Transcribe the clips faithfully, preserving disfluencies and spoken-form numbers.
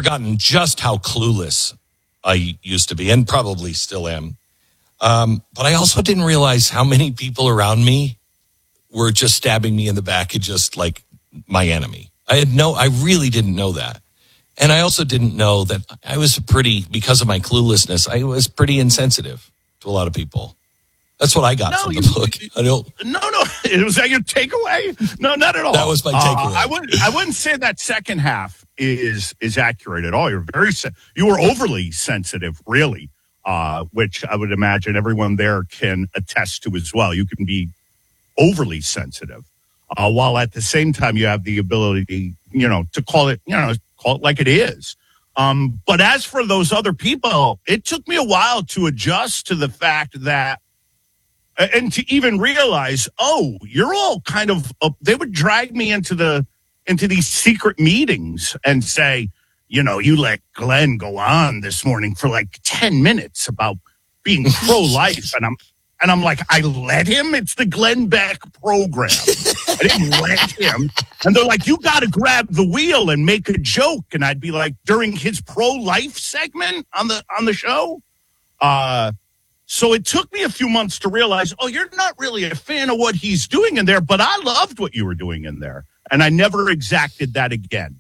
forgotten just how clueless I used to be, and probably still am. Um, but I also didn't realize how many people around me were just stabbing me in the back and just like my enemy. I had no, I really didn't know that. And I also didn't know that I was pretty, because of my cluelessness, I was pretty insensitive to a lot of people. That's what I got no, from you, the book. I don't. No, no. Was that your takeaway? No, not at all. That was my takeaway. Uh, I wouldn't. I wouldn't say that second half is is accurate at all. You're very. You were overly sensitive, really, uh, which I would imagine everyone there can attest to as well. You can be overly sensitive, uh, while at the same time you have the ability, you know, to call it, you know, call it like it is. Um, but as for those other people, it took me a while to adjust to the fact that. And to even realize, oh, you're all kind of, uh, they would drag me into the, into these secret meetings and say, you know, you let Glenn go on this morning for like ten minutes about being pro-life. And I'm, and I'm like, I let him? It's the Glenn Beck program. I didn't let him. And they're like, you got to grab the wheel and make a joke. And I'd be like, during his pro-life segment on the, on the show, uh, So it took me a few months to realize, oh, you're not really a fan of what he's doing in there, but I loved what you were doing in there. And I never exacted that again.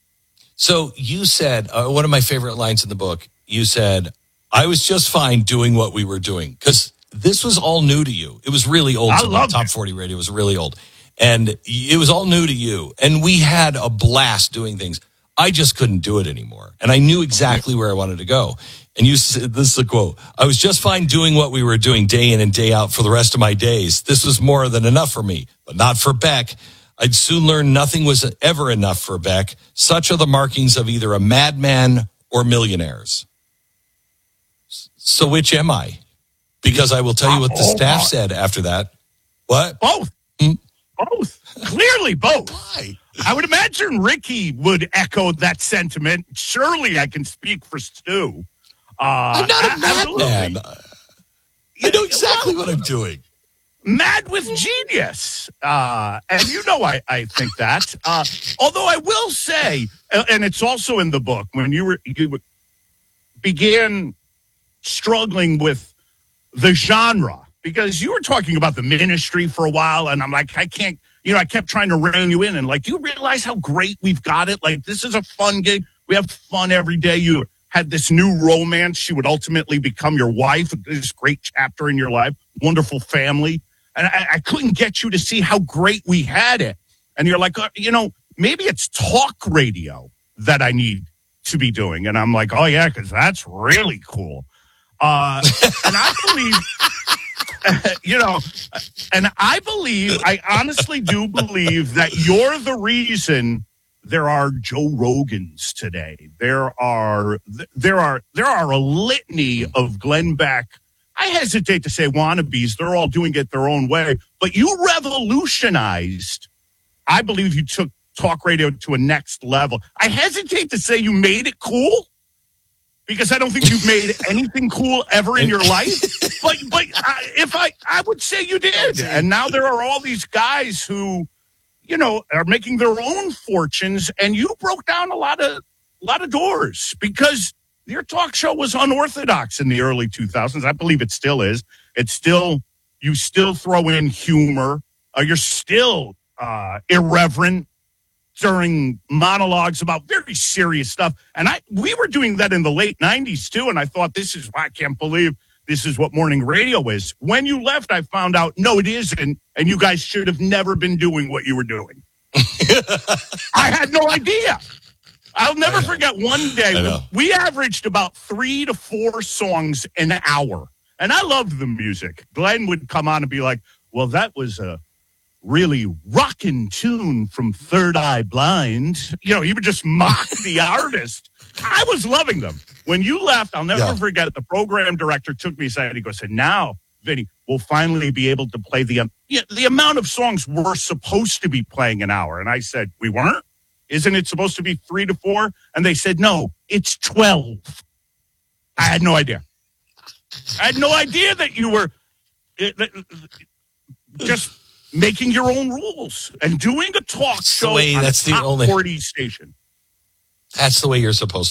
So you said, uh, one of my favorite lines in the book, you said, I was just fine doing what we were doing. Because this was all new to you. It was really old. I so loved Top it. forty Radio was really old. And it was all new to you. And we had a blast doing things. I just couldn't do it anymore. And I knew exactly where I wanted to go. And you said, this is a quote, I was just fine doing what we were doing day in and day out for the rest of my days. This was more than enough for me, but not for Beck. I'd soon learn nothing was ever enough for Beck. Such are the markings of either a madman or millionaires. So which am I? Because I will tell you what the staff said after that. What? Both. Hmm? Both. Clearly both. Why? I would imagine Ricky would echo that sentiment. Surely I can speak for Stu. Uh, I'm not a madman. I know exactly well, what I'm doing. Mad with genius. Uh, and you know I, I think that. Uh, although I will say, and it's also in the book, when you, were, you began struggling with the genre, because you were talking about the Ministry for a while, and I'm like, I can't, you know, I kept trying to rein you in, and like, do you realize how great we've got it? Like, this is a fun gig. We have fun every day. You had this new romance. She would ultimately become your wife. This great chapter in your life, wonderful family. And I, I couldn't get you to see how great we had it. And you're like, uh, you know, maybe it's talk radio that I need to be doing. And I'm like, oh, yeah, because that's really cool. Uh, and I believe, uh, you know, and I believe, I honestly do believe that you're the reason there are Joe Rogans today. There are, there are, there are a litany of Glenn Beck. I hesitate to say wannabes. They're all doing it their own way. But you revolutionized, I believe you took talk radio to a next level. I hesitate to say you made it cool, because I don't think you've made anything cool ever in your life. But but I, if I, I would say you did. And now there are all these guys who, you know, are making their own fortunes. And you broke down a lot of, a lot of doors, because your talk show was unorthodox in the early two thousands. I believe it still is. It's still, you still throw in humor. Uh, you're still uh, irreverent during monologues about very serious stuff. And I, we were doing that in the late nineties too. And I thought, this is, I can't believe this is what morning radio is. When you left, I found out, no, it isn't. And you guys should have never been doing what you were doing. I had no idea. I'll never forget one day, we averaged about three to four songs an hour. And I loved the music. Glenn would come on and be like, well, that was a really rockin' tune from Third Eye Blind. You know, he would just mock the artist. I was loving them. When you left, I'll never yeah. forget it. The program director took me aside and he goes, and now, Vinny, we'll finally be able to play the, um, yeah, the amount of songs we're supposed to be playing an hour. And I said, we weren't? Isn't it supposed to be three to four? And they said, no, it's twelve. I had no idea. I had no idea that you were just making your own rules and doing a talk that's show the way, on that's a top the only forty station. That's the way you're supposed to.